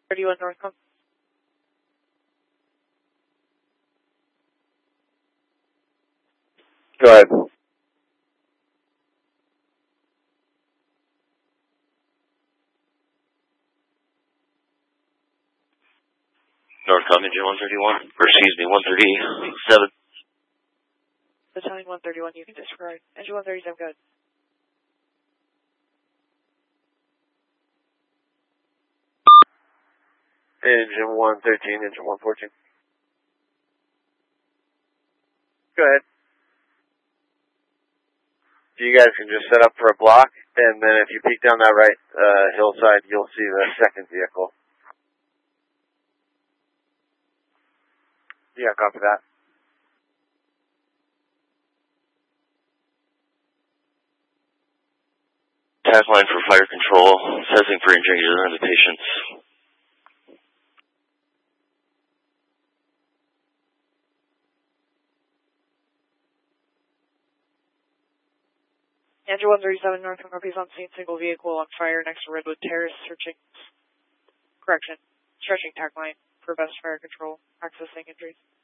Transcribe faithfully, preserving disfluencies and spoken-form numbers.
thirty-one Northcom. Go ahead. Northcom, engine one thirty-one, or excuse me, one thirty-seven. Battalion one thirty-one, you can disregard. Engine one thirty-seven, good. Engine one thirteen, engine one fourteen. Go ahead. You guys can just set up for a block, and then if you peek down that right uh, hillside, you'll see the second vehicle. Yeah, copy that. Task line for fire control, assessing for injuries to the patients. Andrew one thirty-seven, Northcom copies on scene, single vehicle on fire next to Redwood Terrace, searching, correction, stretching tack line for best fire control, accessing injuries.